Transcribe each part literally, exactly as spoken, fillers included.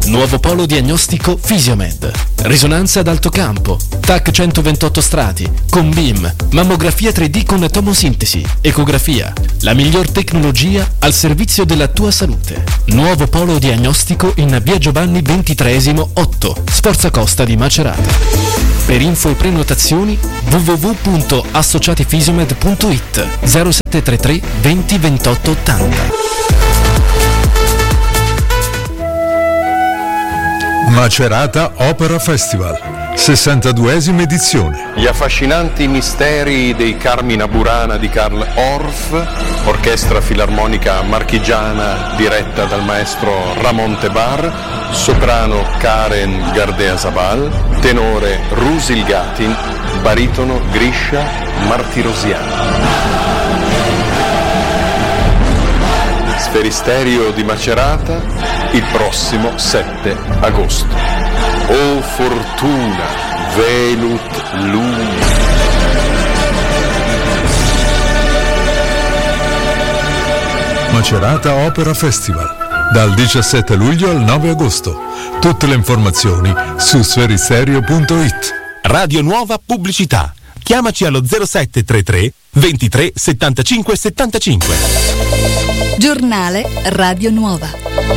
Nuovo polo diagnostico Fisiomed. Risonanza ad alto campo, T A C centoventotto strati, con B I M, mammografia tre D con tomosintesi, ecografia. La miglior tecnologia al servizio della tua salute. Nuovo polo diagnostico in via Giovanni ventitreesimo otto, Sforza Costa di Macerata. Per info e prenotazioni w w w punto associatifisiomed punto i t zero sette tre tre venti ventotto ottanta. Macerata Opera Festival, sessantaduesima edizione. Gli affascinanti misteri dei Carmina Burana di Karl Orff, orchestra filarmonica marchigiana diretta dal maestro Ramon Tebar, soprano Karen Gardea-Zabal, tenore Rusil Gatin, baritono Grisha Martirosian. Sferisterio di Macerata il prossimo sette agosto. O fortuna, velut luna. Macerata Opera Festival, dal diciassette luglio al nove agosto. Tutte le informazioni su sferisterio punto i t. Radio Nuova Pubblicità. Chiamaci allo zero sette tre tre ventitré settantacinque settantacinque. Giornale Radio Nuova.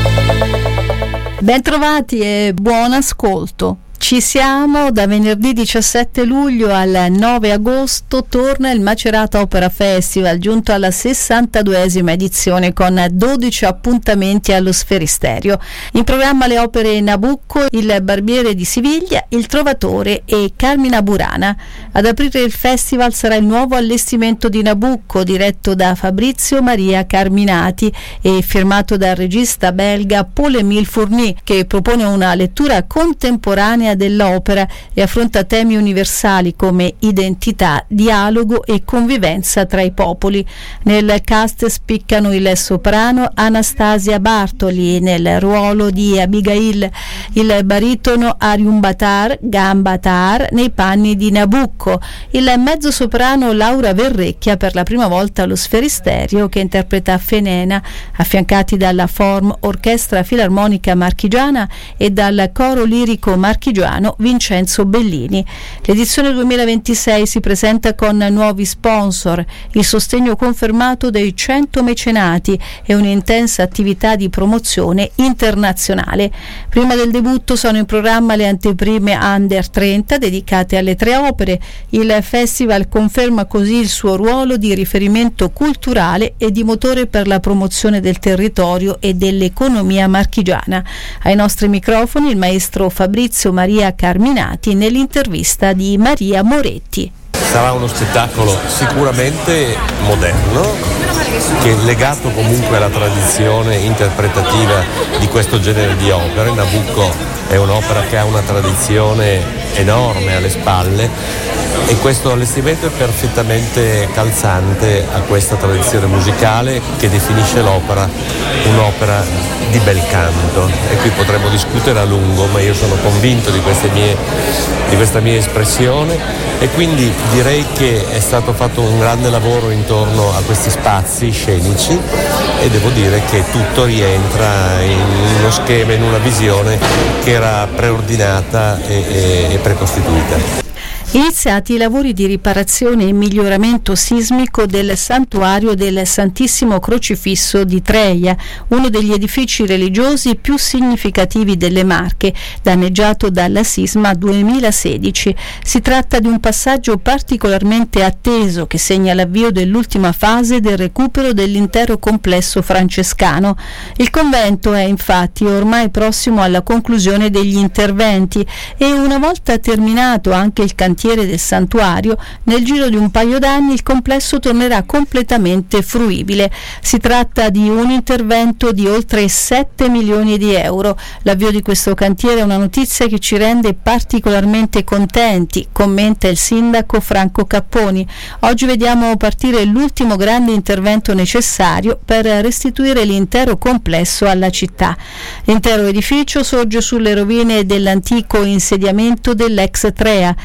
Bentrovati e buon ascolto. Ci siamo, da venerdì diciassette luglio al nove agosto torna il Macerata Opera Festival, giunto alla sessantaduesima edizione con dodici appuntamenti allo Sferisterio. In programma le opere Nabucco, Il Barbiere di Siviglia, Il Trovatore e Carmina Burana. Ad aprire il festival sarà il nuovo allestimento di Nabucco, diretto da Fabrizio Maria Carminati e firmato dal regista belga Paul-Émile Fourny, che propone una lettura contemporanea dell'opera e affronta temi universali come identità, dialogo e convivenza tra i popoli. Nel cast spiccano il soprano Anastasia Bartoli nel ruolo di Abigail, il baritono Arium Batar, Gambatar nei panni di Nabucco, il mezzosoprano Laura Verrecchia per la prima volta allo Sferisterio che interpreta Fenena, affiancati dalla Form Orchestra Filarmonica Marchigiana e dal Coro Lirico Marchigiano Vincenzo Bellini. L'edizione duemilaventisei si presenta con nuovi sponsor, il sostegno confermato dei cento mecenati e un'intensa attività di promozione internazionale. Prima del debutto sono in programma le anteprime Under trenta dedicate alle tre opere. Il festival conferma così il suo ruolo di riferimento culturale e di motore per la promozione del territorio e dell'economia marchigiana. Ai nostri microfoni il maestro Fabrizio Maria Carminati nell'intervista di Maria Moretti. Sarà uno spettacolo sicuramente moderno, che è legato comunque alla tradizione interpretativa di questo genere di opere. Nabucco è un'opera che ha una tradizione enorme alle spalle e questo allestimento è perfettamente calzante a questa tradizione musicale che definisce l'opera un'opera di bel canto, e qui potremmo discutere a lungo, ma io sono convinto di, queste mie, di questa mia espressione, e quindi direi che è stato fatto un grande lavoro intorno a questi spazi scenici e devo dire che tutto rientra in uno schema, in una visione che era preordinata e, e, e precostituita. Iniziati i lavori di riparazione e miglioramento sismico del santuario del Santissimo Crocifisso di Treia, uno degli edifici religiosi più significativi delle Marche, danneggiato dalla sisma duemilasedici. Si tratta di un passaggio particolarmente atteso che segna l'avvio dell'ultima fase del recupero dell'intero complesso francescano. Il convento è infatti ormai prossimo alla conclusione degli interventi e una volta terminato anche il cantiere del santuario, nel giro di un paio d'anni il complesso tornerà completamente fruibile. Si tratta di un intervento di oltre sette milioni di euro. L'avvio di questo cantiere è una notizia che ci rende particolarmente contenti, commenta il sindaco Franco Capponi. Oggi vediamo partire l'ultimo grande intervento necessario per restituire l'intero complesso alla città. L'intero edificio sorge sulle rovine dell'antico insediamento dell'ex Trea, ancora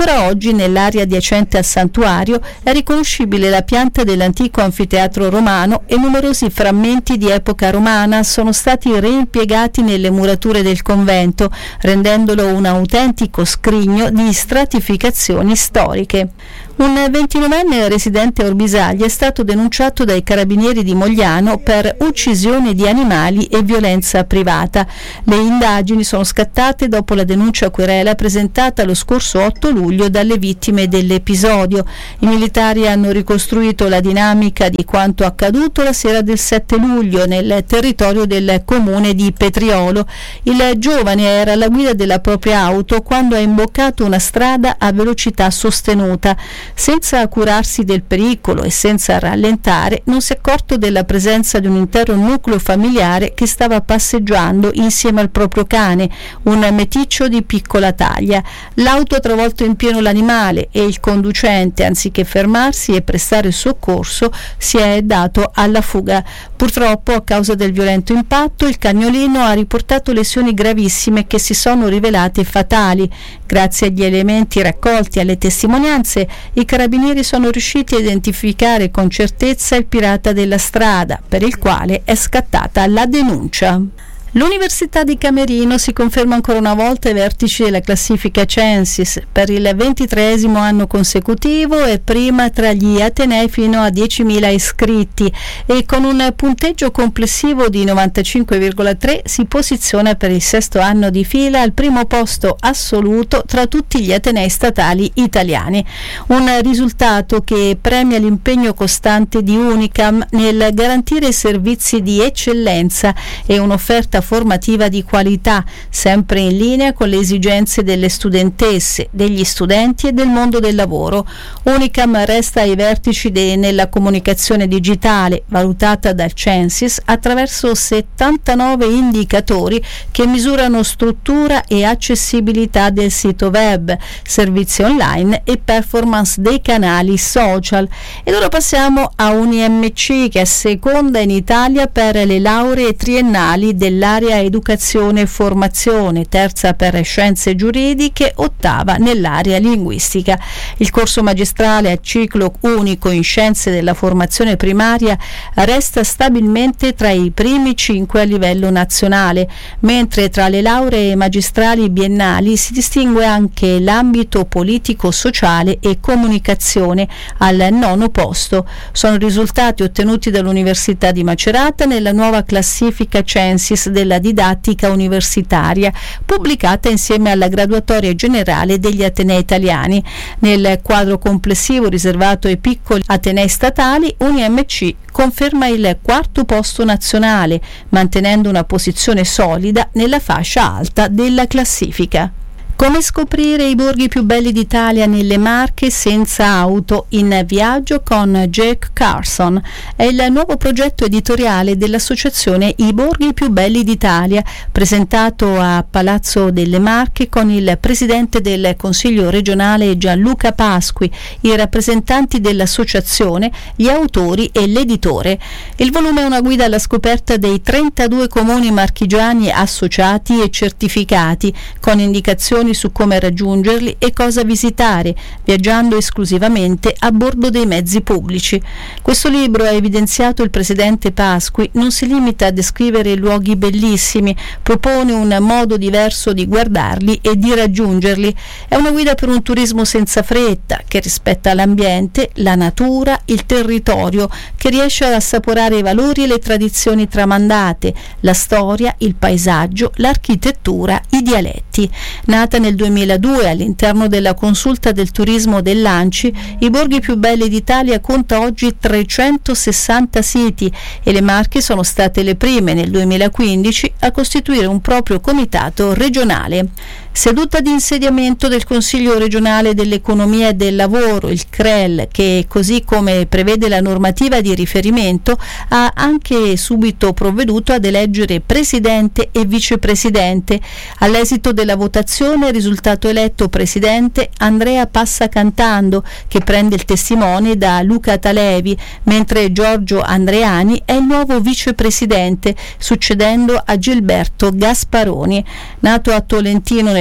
Ancora oggi nell'area adiacente al santuario è riconoscibile la pianta dell'antico anfiteatro romano e numerosi frammenti di epoca romana sono stati reimpiegati nelle murature del convento, rendendolo un autentico scrigno di stratificazioni storiche. Un ventinovenne residente a Orbisaglia è stato denunciato dai carabinieri di Mogliano per uccisione di animali e violenza privata. Le indagini sono scattate dopo la denuncia querela presentata lo scorso otto luglio dalle vittime dell'episodio. I militari hanno ricostruito la dinamica di quanto accaduto la sera del sette luglio nel territorio del comune di Petriolo. Il giovane era alla guida della propria auto quando ha imboccato una strada a velocità sostenuta. Senza curarsi del pericolo e senza rallentare, non si è accorto della presenza di un intero nucleo familiare che stava passeggiando insieme al proprio cane, un meticcio di piccola taglia. L'auto ha travolto in pieno l'animale e il conducente, anziché fermarsi e prestare soccorso, si è dato alla fuga. Purtroppo, a causa del violento impatto, il cagnolino ha riportato lesioni gravissime che si sono rivelate fatali. Grazie agli elementi raccolti e alle testimonianze, i carabinieri sono riusciti a identificare con certezza il pirata della strada, per il quale è scattata la denuncia. L'Università di Camerino si conferma ancora una volta ai vertici della classifica Censis per il ventitreesimo anno consecutivo e prima tra gli atenei fino a diecimila iscritti e con un punteggio complessivo di novantacinque virgola tre si posiziona per il sesto anno di fila al primo posto assoluto tra tutti gli atenei statali italiani. Un risultato che premia l'impegno costante di Unicam nel garantire servizi di eccellenza e un'offerta formativa di qualità, sempre in linea con le esigenze delle studentesse, degli studenti e del mondo del lavoro. Unicam resta ai vertici de- nella comunicazione digitale, valutata dal Censis attraverso settantanove indicatori che misurano struttura e accessibilità del sito web, servizi online e performance dei canali social. Ed ora passiamo a U N I M C, che è seconda in Italia per le lauree triennali dell'area educazione e formazione, terza per scienze giuridiche, ottava nell'area linguistica. Il corso magistrale a ciclo unico in scienze della formazione primaria resta stabilmente tra i primi cinque a livello nazionale, mentre tra le lauree magistrali biennali si distingue anche l'ambito politico-sociale e comunicazione al nono posto. Sono risultati ottenuti dall'Università di Macerata nella nuova classifica Censis della didattica universitaria, pubblicata insieme alla graduatoria generale degli atenei italiani. Nel quadro complessivo riservato ai piccoli atenei statali, U N I M C conferma il quarto posto nazionale, mantenendo una posizione solida nella fascia alta della classifica. Come scoprire i borghi più belli d'Italia nelle Marche senza auto, in viaggio con Jake Carson. È il nuovo progetto editoriale dell'associazione I Borghi più belli d'Italia, presentato a Palazzo delle Marche con il presidente del Consiglio regionale Gianluca Pasqui, i rappresentanti dell'associazione, gli autori e l'editore. Il volume è una guida alla scoperta dei trentadue comuni marchigiani associati e certificati, con indicazioni su come raggiungerli e cosa visitare, viaggiando esclusivamente a bordo dei mezzi pubblici. Questo libro, ha evidenziato il presidente Pasqui, non si limita a descrivere luoghi bellissimi, propone un modo diverso di guardarli e di raggiungerli. È una guida per un turismo senza fretta, che rispetta l'ambiente, la natura, il territorio, che riesce ad assaporare i valori e le tradizioni tramandate, la storia, il paesaggio, l'architettura, i dialetti. Nata nel duemiladue all'interno della consulta del turismo dell'Anci, I Borghi più belli d'Italia conta oggi trecentosessanta siti e le Marche sono state le prime nel duemilaquindici a costituire un proprio comitato regionale. Seduta di insediamento del Consiglio regionale dell'economia e del lavoro, il C R E L, che così come prevede la normativa di riferimento ha anche subito provveduto ad eleggere presidente e vicepresidente. All'esito della votazione è risultato eletto presidente Andrea Passacantando, che prende il testimone da Luca Talevi, mentre Giorgio Andreani è il nuovo vicepresidente, succedendo a Gilberto Gasparoni. Nato a Tolentino nel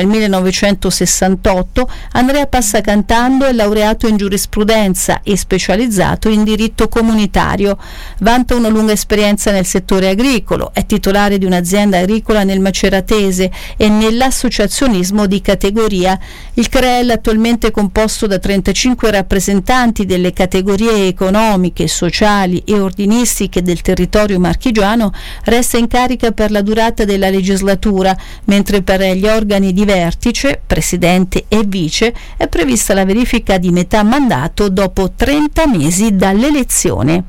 nel millenovecentosessantotto, Andrea Passacantando è laureato in giurisprudenza e specializzato in diritto comunitario. Vanta una lunga esperienza nel settore agricolo, è titolare di un'azienda agricola nel Maceratese e nell'associazionismo di categoria. Il C R E L, attualmente composto da trentacinque rappresentanti delle categorie economiche, sociali e ordinistiche del territorio marchigiano, resta in carica per la durata della legislatura, mentre per gli organi di vertice, presidente e vice, è prevista la verifica di metà mandato dopo trenta mesi dall'elezione.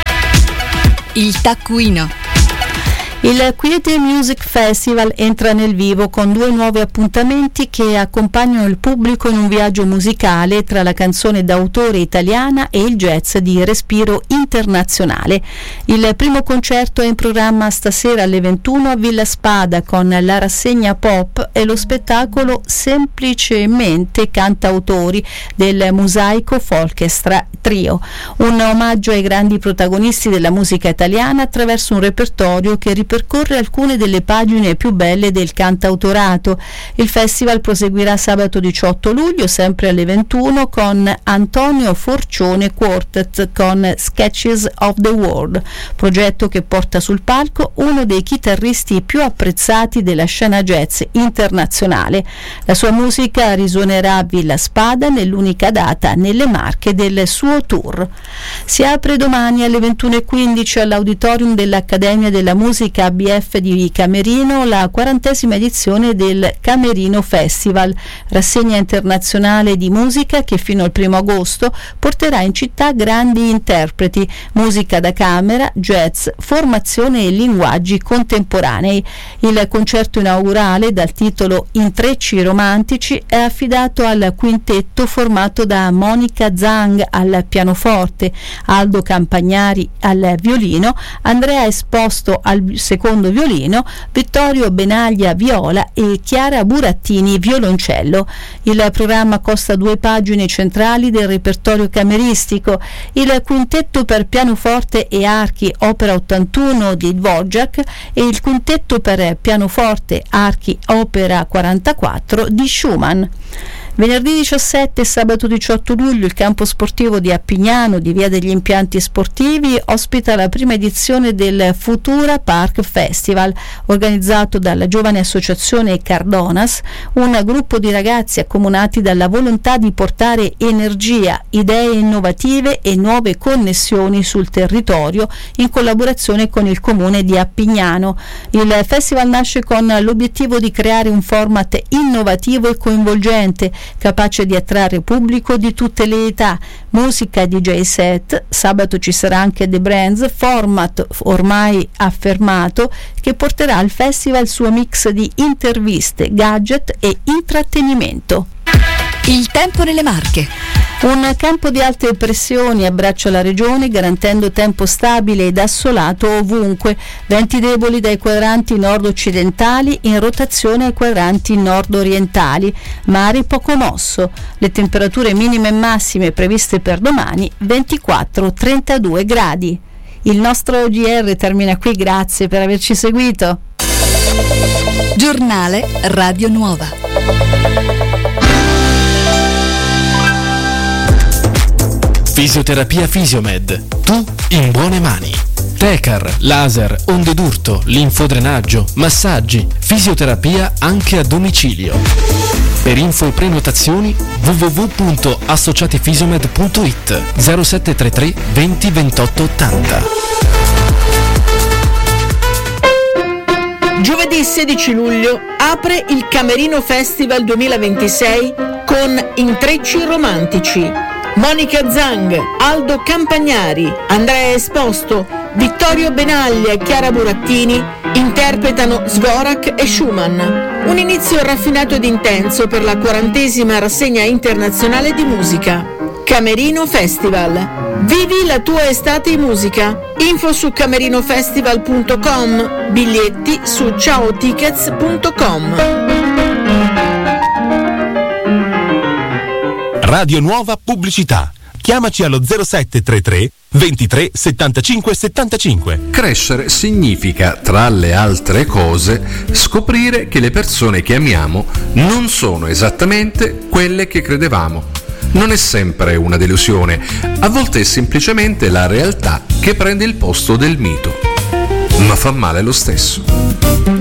Il taccuino. Il Quiete Music Festival entra nel vivo con due nuovi appuntamenti che accompagnano il pubblico in un viaggio musicale tra la canzone d'autore italiana e il jazz di respiro internazionale. Il primo concerto è in programma stasera alle ventuno a Villa Spada con la rassegna pop e lo spettacolo Semplicemente Cantautori del Mosaico Folkestra Trio, un omaggio ai grandi protagonisti della musica italiana attraverso un repertorio che ripercorre alcune delle pagine più belle del cantautorato. Il festival proseguirà sabato diciotto luglio sempre alle ventuno con Antonio Forcione Quartet con Sketches of the World, progetto che porta sul palco uno dei chitarristi più apprezzati della scena jazz internazionale. La sua musica risuonerà a Villa Spada nell'unica data nelle Marche del suo tour. Si apre domani alle ventuno e quindici all'Auditorium dell'Accademia della Musica A B F di Camerino la quarantesima edizione del Camerino Festival, rassegna internazionale di musica che fino al primo agosto porterà in città grandi interpreti, musica da camera, jazz, formazione e linguaggi contemporanei. Il concerto inaugurale dal titolo Intrecci romantici è affidato al quintetto formato da Monica Zang al pianoforte, Aldo Campagnari al violino, Andrea Esposto al secondo violino, Vittorio Benaglia viola e Chiara Burattini violoncello. Il programma consta due pagine centrali del repertorio cameristico: il quintetto per pianoforte e archi opera ottantuno di Dvorak e il quintetto per pianoforte, archi opera quarantaquattro di Schumann. Venerdì diciassette e sabato diciotto luglio il campo sportivo di Appignano di Via degli Impianti Sportivi ospita la prima edizione del Futura Park Festival, organizzato dalla giovane associazione Cardonas, un gruppo di ragazzi accomunati dalla volontà di portare energia, idee innovative e nuove connessioni sul territorio in collaborazione con il comune di Appignano. Il festival nasce con l'obiettivo di creare un format innovativo e coinvolgente, capace di attrarre pubblico di tutte le età, musica e D J set. Sabato ci sarà anche The Brands, format ormai affermato che porterà al festival il suo mix di interviste, gadget e intrattenimento. Il tempo nelle Marche. Un campo di alte pressioni abbraccia la regione garantendo tempo stabile ed assolato ovunque, venti deboli dai quadranti nord-occidentali in rotazione ai quadranti nord-orientali, mare poco mosso. Le temperature minime e massime previste per domani ventiquattro trentadue gradi. Il nostro G R termina qui, grazie per averci seguito. Giornale Radio Nuova. Fisioterapia Fisiomed. Tu in buone mani. Tecar, laser, onde d'urto, linfodrenaggio, massaggi, fisioterapia anche a domicilio. Per info e prenotazioni w w w punto associatifisiomed punto it zero sette tre tre venti ventotto ottanta. Giovedì sedici luglio apre il Camerino Festival duemilaventisei con Intrecci romantici. Monica Zang, Aldo Campagnari, Andrea Esposto, Vittorio Benaglia e Chiara Burattini interpretano Dvorak e Schumann. Un inizio raffinato ed intenso per la quarantesima rassegna internazionale di musica. Camerino Festival. Vivi la tua estate in musica. Info su camerinofestival punto com, biglietti su ciao tickets punto com. Radio Nuova Pubblicità. chiamaci allo zero sette tre tre ventitré settantacinque settantacinque. Crescere significa, tra le altre cose, scoprire che le persone che amiamo non sono esattamente quelle che credevamo. Non è sempre una delusione, a volte è semplicemente la realtà che prende il posto del mito. Ma fa male lo stesso.